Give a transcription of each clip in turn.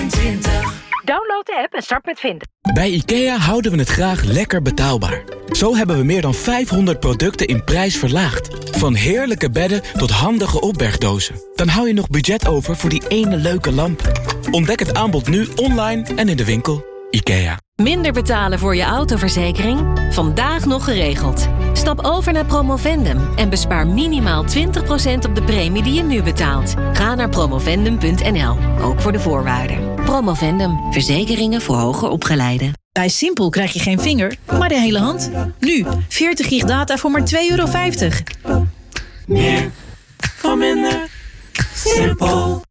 Download de app en start met vinden. Bij IKEA houden we het graag lekker betaalbaar. Zo hebben we meer dan 500 producten in prijs verlaagd. Van heerlijke bedden tot handige opbergdozen. Dan hou je nog budget over voor die ene leuke lamp. Ontdek het aanbod nu online en in de winkel. IKEA. Minder betalen voor je autoverzekering? Vandaag nog geregeld. Stap over naar Promovendum en bespaar minimaal 20% op de premie die je nu betaalt. Ga naar promovendum.nl, ook voor de voorwaarden. Promovendum, verzekeringen voor hoger opgeleiden. Bij Simpel krijg je geen vinger, maar de hele hand. Nu, 40 gig data voor maar €2,50. Meer van minder. Simpel.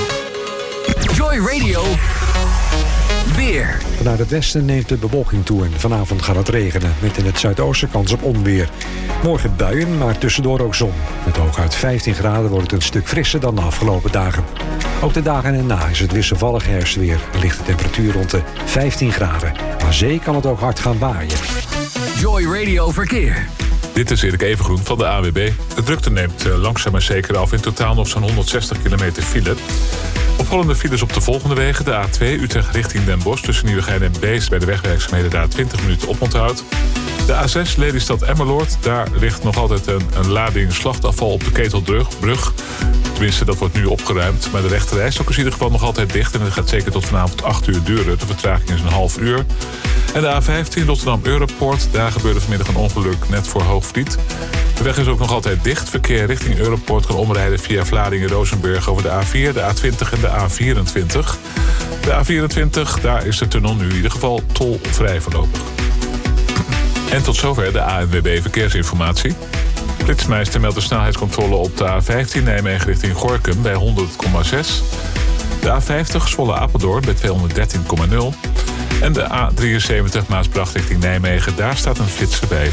Joy Radio. Weer. Vanuit het westen neemt de bewolking toe en vanavond gaat het regenen. Met in het zuidoosten kans op onweer. Morgen buien, maar tussendoor ook zon. Met hooguit 15 graden wordt het een stuk frisser dan de afgelopen dagen. Ook de dagen erna is het wisselvallig herfstweer. Er ligt de temperatuur rond de 15 graden. Aan zee kan het ook hard gaan waaien. Joy Radio Verkeer. Dit is Erik Evengroen van de ANWB. De drukte neemt langzaam maar zeker af. In totaal nog zo'n 160 kilometer file. Opvallende files op de volgende wegen. De A2 Utrecht richting Den Bosch tussen Nieuwegein en Beest. Bij de wegwerkzaamheden daar 20 minuten oponthoud. De A6 Lelystad-Emmeloord. Daar ligt nog altijd een lading slachtafval op de Ketelbrug. Tenminste, dat wordt nu opgeruimd. Maar de rechterrijstok is in ieder geval nog altijd dicht. En dat gaat zeker tot vanavond 8 uur duren. De vertraging is een half uur. En de A15 Rotterdam-Europoort. Daar gebeurde vanmiddag een ongeluk net voor Hoogvliet. De weg is ook nog altijd dicht. Verkeer richting Europoort kan omrijden via Vlaardingen-Rozenburg over de A4, de A20 en de A24. De A24, daar is de tunnel nu in ieder geval tolvrij voorlopig. En tot zover de ANWB Verkeersinformatie. Flitsmeister meldt de snelheidscontrole op de A15 Nijmegen richting Gorinchem bij 100,6. De A50 Zwolle-Apeldoorn bij 213,0. En de A73 Maasbracht richting Nijmegen, daar staat een flitser bij